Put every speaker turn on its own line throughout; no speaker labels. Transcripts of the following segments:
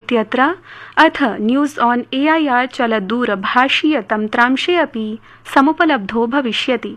इत्यत्र अथ news on AIR चलदूरभाषीय तन्त्रांशे अपि समुपलब्धो भविष्यति।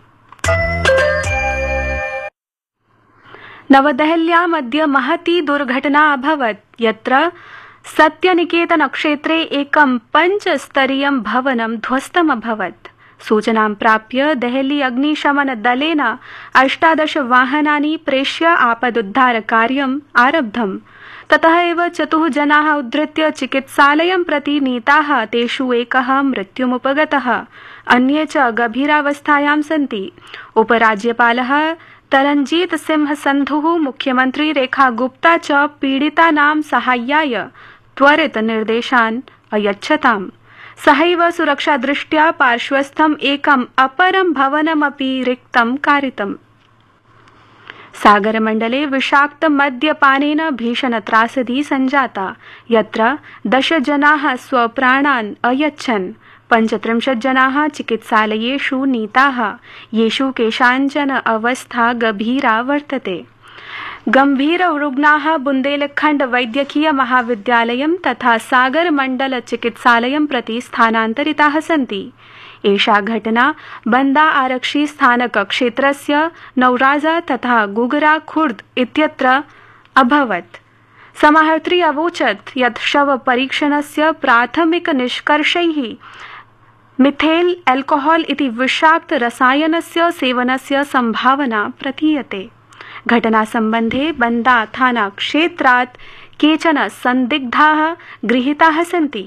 नवदेहल्याम् अद्य महती दुर्घटना अभवत्, यत्र सत्यनिकेतनक्षेत्रे एकं 5-स्तरीयं भवनं ध्वस्तमभवत्। सूचनां प्राप्य देहली अग्निशमन दलेन 18 वाहनानि प्रेष्य आपदुद्धारकार्यम् आरब्धम्। ततः एव 4 जनाः उद्धृत्य चिकित्सालयं प्रति नीताः, तेषु एकः मृत्युमुपगतः, अन्ये च गभीरावस्थायां सन्ति। उपराज्यपालः तरनजीत सिंह संधुः, मुख्यमंत्री रेखा गुप्ता च पीडितानां साहाय्याय त्वरित निर्देशान् अयच्छताम्। सहैव सुरक्षादृष्ट्या पार्श्वस्थम् एकम् अपरं भवनमपि रिक्तं कारितम्। सागरमण्डले विषाक्त मद्यपानेन भीषण त्रासदी सञ्जाता, यत्र 10 जनाः स्वप्राणान् अयच्छन्। 35 जनाः चिकित्सालयेषु नीताः, येषु केषाञ्चन अवस्था गभीरा वर्तते। गंभीररुग्णाः बुन्देलखण्ड वैद्यकीय महाविद्यालयं तथा सागरमण्डल चिकित्सालयं प्रति स्थानान्तरिताः सन्ति। एषा घटना बंदा आरक्षी स्थानक क्षेत्रस्य नौराजा तथा गुगरा खुर्द इत्यत्र अभवत्। समाहर्त्री अवोचत् यत् शव परीक्षणस्य प्राथमिक निष्कर्षैः मिथेल अल्कोहल इति विषाक्त रसायनस्य सेवनस्य संभावना प्रतीयते। घटना संबंधे बंदा थाना क्षेत्रात् केचन संदिग्धाः गृहीताः सन्ति।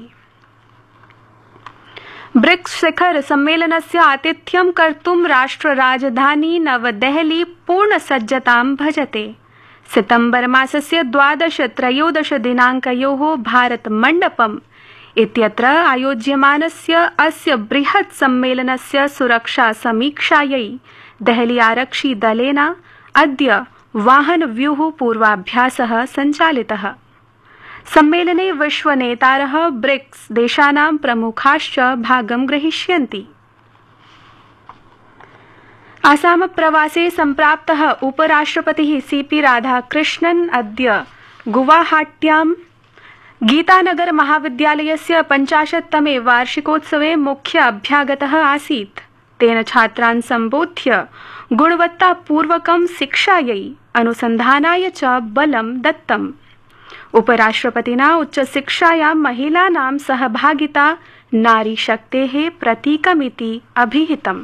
ब्रिक्स शिखर सम्मेलनस्य आतिथ्यं कर्तुं राष्ट्रराजधानी नवदेहली पूर्णसज्जतां भजते। सितंबर मासस्य 12-13 दिनाङ्कयोः भारत मण्डपम् इत्यत्र आयोज्यमानस्य अस्य बृहत् सम्मेलनस्य सुरक्षा समीक्षायै देहली आरक्षी दलेन अद्य वाहनव्यूह पूर्वाभ्यासः सञ्चालितः। सम्मेलने विश्वनेतारः ब्रिक्स देशानां प्रमुखाश्च भागं ग्रहीष्यन्ति। आसाम प्रवासे सम्प्राप्तः उपराष्ट्रपतिः CP राधाकृष्णन् अद्य गुवाहाट्यां गीतानगर महाविद्यालयस्य 50तमे वार्षिकोत्सवे मुख्य अभ्यागतः आसीत्। तेन छात्रान् सम्बोध्य गुणवत्तापूर्वकं शिक्षायै अनुसन्धानाय च बलं दत्तम्। उपराष्ट्रपतिना उच्चशिक्षायां महिलानां सहभागिता नारीशक्तेः प्रतीकमिति अभिहितम्।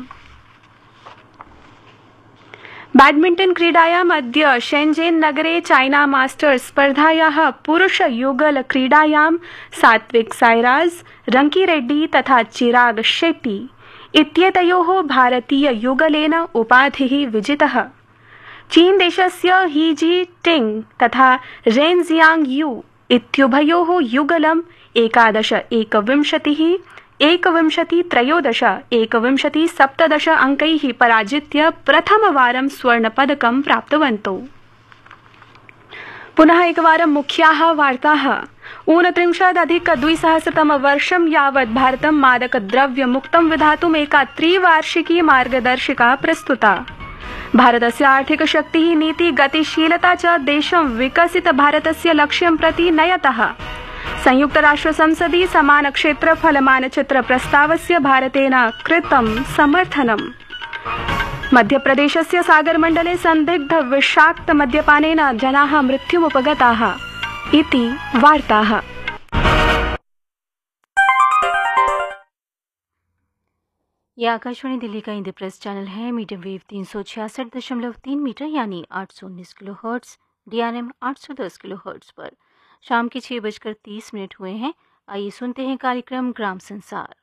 बैडमिण्टन क्रीडायाम् अद्य शेन्जेन नगरे चाइना मास्टर्स स्पर्धायाः पुरुष युगल क्रीडायां सात्विक साईराज, रंकीरेड्डी तथा चिराग शेट्टी इत्येतयोः भारतीय युगलेन उपाधिः विजितः। चीन देशस्य ही जी टिंग तथा रेन जियांग यू इत्युभयोः युगलं 11-21, 21-13, 21-17 अंकैः पराजित्य प्रथमवारं स्वर्णपदकं प्राप्तवन्तौ। पुनः एकवारं मुख्याः वार्ताः। 29-2000 यावत् भारतं मादकद्रव्यमुक्तं विधातुम् एका त्रिवार्षिकी मार्गदर्शिका प्रस्तुता। भारतस्य आर्थिकशक्तिः, नीति, गतिशीलता च देशं विकसित भारतस्य लक्ष्यं प्रति नयतः। संयुक्तराष्ट्रसंसदि समानक्षेत्रफलमानचित्र प्रस्तावस्य भारतेन कृतं समर्थनम्। मध्यप्रदेशस्य सागरमण्डले संदिग्ध विषाक्त मद्यपानेन जनाः मृत्युमुपगताः इति वार्ताः।
ये आकाशवाणी दिल्ली का इंद्रप्रस्थ चैनल है। मीडियम वेव 366.3 मीटर यानी 819 किलोहर्ट्ज, DRM 810 किलोहर्ट्ज पर शाम के 6:30 हुए हैं। आइए सुनते हैं कार्यक्रम ग्राम संसार।